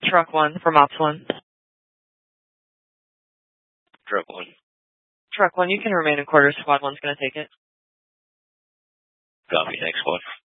Truck 1 from Ops 1. Truck 1. Truck 1, you can remain in quarters. Squad 1's going to take it. Copy, thanks, Squad.